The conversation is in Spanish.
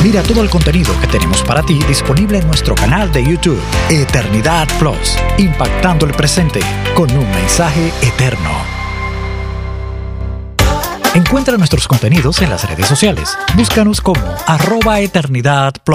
Mira todo el contenido que tenemos para ti disponible en nuestro canal de YouTube, Eternidad Plus, impactando el presente con un mensaje eterno. Encuentra nuestros contenidos en las redes sociales. Búscanos como @eternidadplus.